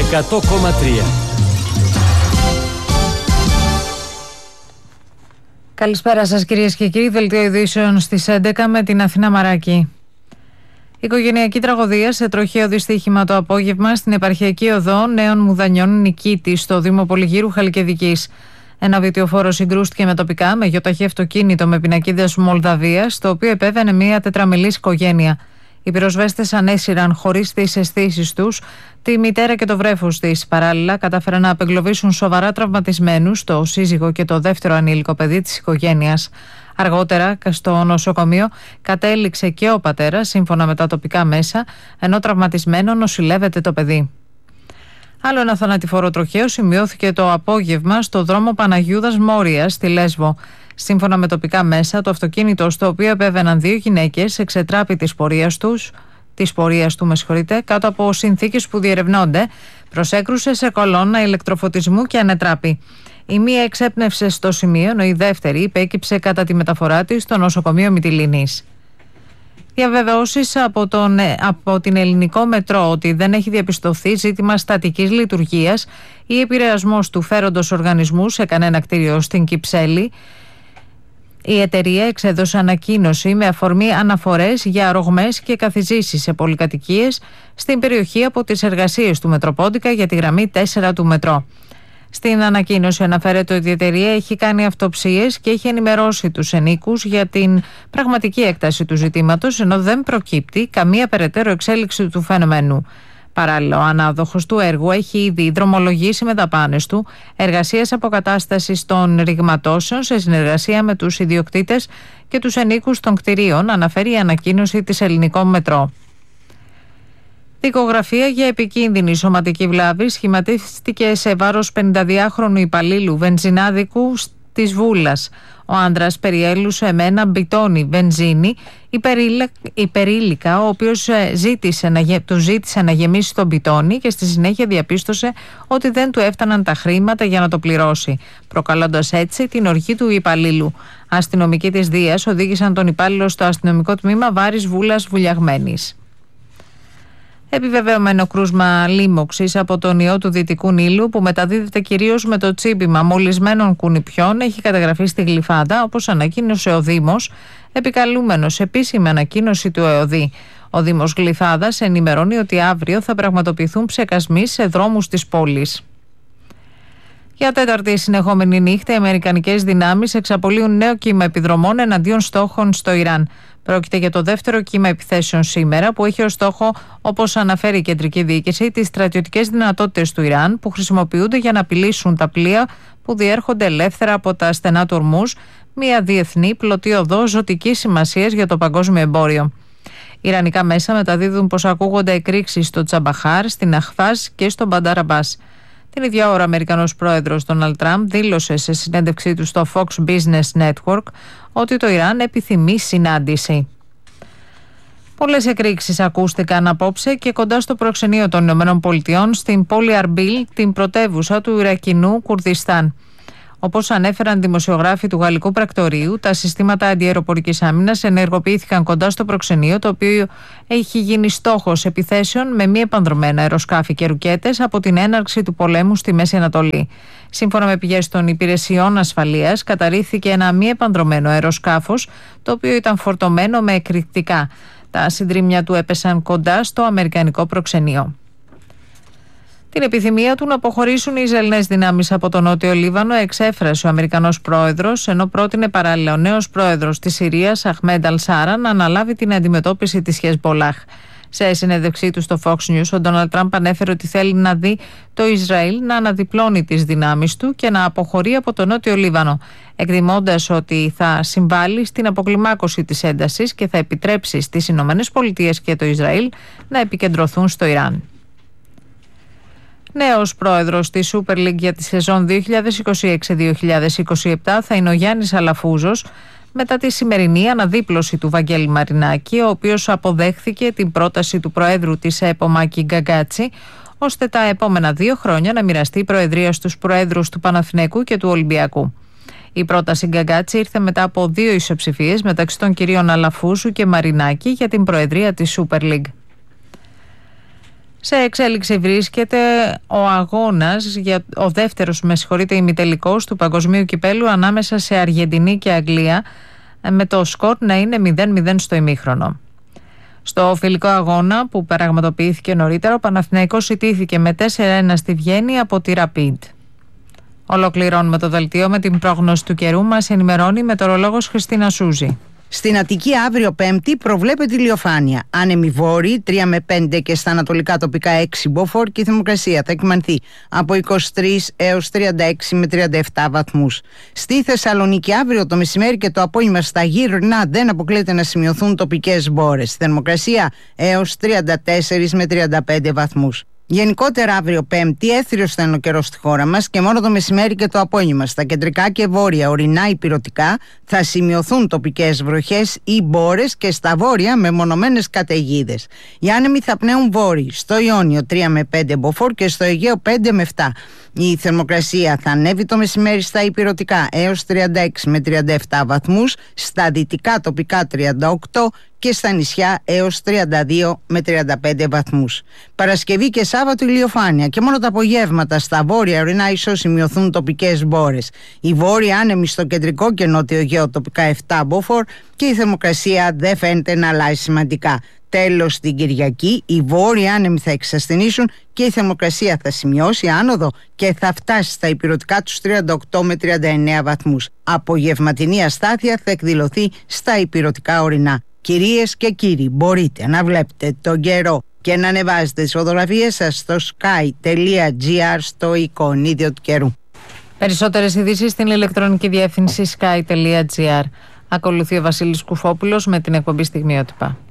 100,3. Καλησπέρα σας κυρίες και κύριοι. Δελτίο ειδήσεων στις 11 με την Αθηνά Μαράκη. Οικογενειακή τραγωδία σε τροχαίο δυστύχημα το απόγευμα στην επαρχιακή οδό Νέων Μουδανιών Νικήτη στο Δήμο Πολυγύρου Χαλκιδικής. Ένα βιτιοφόρο συγκρούστηκε με τοπικά με γιοταχή αυτοκίνητο με πινακίδες Μολδαβίας, το οποίο επέβαινε μια τετραμελής οικογένεια. Οι πυροσβέστες ανέσυραν χωρίς τις αισθήσεις τους τη μητέρα και το βρέφος της. Παράλληλα, κατάφεραν να απεγκλωβίσουν σοβαρά τραυματισμένους το σύζυγο και το δεύτερο ανήλικο παιδί της οικογένειας. Αργότερα, στο νοσοκομείο, κατέληξε και ο πατέρας, σύμφωνα με τα τοπικά μέσα, ενώ τραυματισμένο νοσηλεύεται το παιδί. Άλλο ένα θανατηφόρο τροχαίο σημειώθηκε το απόγευμα στο δρόμο Παναγιούδας Μόριας στη Λέσβο. Σύμφωνα με τοπικά μέσα, το αυτοκίνητο στο οποίο επέβαιναν δύο γυναίκες εξετράπη της πορείας του, κάτω από συνθήκες που διερευνώνται, προσέκρουσε σε κολόνα ηλεκτροφωτισμού και ανετράπη. Η μία εξέπνευσε στο σημείο, ενώ η δεύτερη υπέκυψε κατά τη μεταφορά της στο νοσοκομείο Μυτιληνής. Διαβεβαιώσεις από την Ελληνικό Μετρό ότι δεν έχει διαπιστωθεί ζήτημα στατικής λειτουργίας ή επηρεασμός του φέροντος οργανισμού σε κανένα κτίριο στην Κυψέλη. Η εταιρεία εξέδωσε ανακοίνωση με αφορμή αναφορές για ρογμές και καθιζήσεις σε πολυκατοικίες στην περιοχή από τις εργασίες του Μετροπόντικα για τη γραμμή 4 του Μετρό. Στην ανακοίνωση αναφέρεται ότι η εταιρεία έχει κάνει αυτοψίες και έχει ενημερώσει τους ενοίκους για την πραγματική έκταση του ζητήματος, ενώ δεν προκύπτει καμία περαιτέρω εξέλιξη του φαινομένου. Παράλληλα, ο ανάδοχος του έργου έχει ήδη δρομολογήσει με δαπάνες του εργασίες αποκατάστασης των ρηγματώσεων σε συνεργασία με τους ιδιοκτήτες και τους ενοίκους των κτηρίων, αναφέρει η ανακοίνωση της Ελληνικό Μετρό. Δικογραφία για επικίνδυνη σωματική βλάβη σχηματίστηκε σε βάρος 52χρονου υπαλλήλου βενζινάδικου της Βούλας. Ο άντρας περιέλουσε με ένα μπιτόνι βενζίνη υπερήλικα, ο οποίος του ζήτησε να γεμίσει το μπιτόνι και στη συνέχεια διαπίστωσε ότι δεν του έφταναν τα χρήματα για να το πληρώσει, προκαλώντας έτσι την οργή του υπαλλήλου. Αστυνομικοί της Δίας οδήγησαν τον υπάλληλο στο αστυνομικό τμήμα Βάρης Βούλας Βουλιαγμένης. Επιβεβαιωμένο κρούσμα λίμωξης από τον ιό του Δυτικού Νείλου, που μεταδίδεται κυρίως με το τσίπημα μολυσμένων κουνιπιών, έχει καταγραφεί στη Γλυφάδα, όπως ανακοίνωσε ο Δήμος, επικαλούμενος επίσημη ανακοίνωση του ΕΟΔΗ. Ο Δήμος Γλυφάδας ενημερώνει ότι αύριο θα πραγματοποιηθούν ψεκασμοί σε δρόμους της πόλης. Για τέταρτη συνεχόμενη νύχτα, οι αμερικανικές δυνάμεις εξαπολύουν νέο κύμα επιδρομών εναντίον στόχων στο Ιράν. Πρόκειται για το δεύτερο κύμα επιθέσεων σήμερα, που έχει ως στόχο, όπως αναφέρει η κεντρική διοίκηση, τις στρατιωτικές δυνατότητες του Ιράν που χρησιμοποιούνται για να απειλήσουν τα πλοία που διέρχονται ελεύθερα από τα στενά του Ορμούζ, μια διεθνή πλωτή οδό ζωτικής σημασίας για το παγκόσμιο εμπόριο. Ιρανικά μέσα μεταδίδουν πως ακούγονται εκρήξεις στο Τσαμπαχάρ, στην Αχφάζ και στο Μπαντάρ Αμπάς. Την ίδια ώρα, ο Αμερικανός πρόεδρος Ντόναλντ Τραμπ δήλωσε σε συνέντευξή του στο Fox Business Network ότι το Ιράν επιθυμεί συνάντηση. Πολλές εκρήξεις ακούστηκαν απόψε και κοντά στο προξενείο των ΗΠΑ στην πόλη Αρμπίλ, την πρωτεύουσα του Ιρακινού Κουρδιστάν. Όπως ανέφεραν δημοσιογράφοι του γαλλικού πρακτορείου, τα συστήματα αντιαεροπορικής άμυνας ενεργοποιήθηκαν κοντά στο προξενείο, το οποίο έχει γίνει στόχος επιθέσεων με μη επανδρομένα αεροσκάφη και ρουκέτες από την έναρξη του πολέμου στη Μέση Ανατολή. Σύμφωνα με πηγές των υπηρεσιών ασφαλείας, καταρρίφθηκε ένα μη επανδρομένο αεροσκάφος, το οποίο ήταν φορτωμένο με εκρηκτικά. Τα συντρίμμια του έπεσαν κοντά στο αμερικανικό προξενείο. Την επιθυμία του να αποχωρήσουν οι Ισραηλινές δυνάμεις από τον Νότιο Λίβανο εξέφρασε ο Αμερικανός πρόεδρος, ενώ πρότεινε παράλληλα ο νέος πρόεδρος της Συρίας, Αχμέντ Αλ-Σάρα, να αναλάβει την αντιμετώπιση της Χεσμπολάχ. Σε συνέντευξή του στο Fox News, ο Ντόναλντ Τραμπ ανέφερε ότι θέλει να δει το Ισραήλ να αναδιπλώνει τις δυνάμεις του και να αποχωρεί από το Νότιο Λίβανο, εκτιμώντας ότι θα συμβάλλει στην αποκλιμάκωση της έντασης και θα επιτρέψει στις ΗΠΑ και το Ισραήλ να επικεντρωθούν στο Ιράν. Νέος πρόεδρος της Super League για τη σεζόν 2026-2027 θα είναι ο Γιάννης Αλαφούζος, μετά τη σημερινή αναδίπλωση του Βαγγέλη Μαρινάκη, ο οποίος αποδέχθηκε την πρόταση του Προέδρου της ΕΠΟ Μάκη Γκαγκάτση, ώστε τα επόμενα 2 χρόνια να μοιραστεί η Προεδρία στους Προέδρους του Παναθηναϊκού και του Ολυμπιακού. Η πρόταση Γκαγκάτση ήρθε μετά από 2 ισοψηφίες μεταξύ των κυρίων Αλαφούζου και Μαρινάκη για την Προεδρία της Super League. Σε εξέλιξη βρίσκεται ο αγώνας για ο δεύτερος ημιτελικός του Παγκοσμίου Κυπέλλου ανάμεσα σε Αργεντινή και Αγγλία, με το σκορ να είναι 0-0 στο ημίχρονο. Στο φιλικό αγώνα που πραγματοποιήθηκε νωρίτερα, ο Παναθηναϊκός ιτήθηκε με 4-1 στη Βιέννη από τη Rapid. Ολοκληρώνουμε το δελτίο με την πρόγνωση του καιρού. Μας ενημερώνει η μετεωρολόγος Χριστίνα Σούζη. Στην Αττική αύριο Πέμπτη προβλέπεται ηλιοφάνεια. Άνεμοι βόρειοι 3 με 5 και στα ανατολικά τοπικά 6 μποφόρ και η θερμοκρασία θα εκμανθεί από 23 έως 36 με 37 βαθμούς. Στη Θεσσαλονίκη αύριο το μεσημέρι και το απόγευμα στα γύρνα δεν αποκλείεται να σημειωθούν τοπικές μπόρες. Θερμοκρασία έως 34 με 35 βαθμούς. Γενικότερα αύριο Πέμπτη έθριος θα είναι ο καιρός στη χώρα μας και μόνο το μεσημέρι και το απόγευμα στα κεντρικά και βόρεια ορεινά ηπειρωτικά θα σημειωθούν τοπικές βροχές ή μπόρες και στα βόρεια μεμονωμένες καταιγίδες. Οι άνεμοι θα πνέουν βόρειοι, στο Ιόνιο 3 με 5 μποφόρ και στο Αιγαίο 5 με 7. Η θερμοκρασία θα ανέβει το μεσημέρι στα ηπειρωτικά έως 36 με 37 βαθμούς, στα δυτικά τοπικά 38 και στα νησιά έως 32 με 35 βαθμούς. Παρασκευή και Σάββατο ηλιοφάνεια και μόνο τα απογεύματα στα βόρεια ορεινά ίσως σημειωθούν τοπικές μπόρες. Οι βόρειοι άνεμοι στο κεντρικό και νότιο Αιγαίο τοπικά 7 μποφόρ και η θερμοκρασία δεν φαίνεται να αλλάζει σημαντικά. Τέλος, την Κυριακή οι βόρειοι άνεμοι θα εξασθενήσουν και η θερμοκρασία θα σημειώσει άνοδο και θα φτάσει στα ηπειρωτικά τους 38 με 39 βαθμούς. Απογευματινή αστάθεια θα εκδηλωθεί στα ηπειρωτικά ορεινά. Κυρίες και κύριοι, μπορείτε να βλέπετε τον καιρό και να ανεβάζετε τις φωτογραφίες σας στο sky.gr στο εικονίδιο του καιρού. Περισσότερες ειδήσεις στην ηλεκτρονική διεύθυνση sky.gr. Ακολουθεί ο Βασίλης Κουφόπουλος με την εκπομπή Στιγμιότυπα.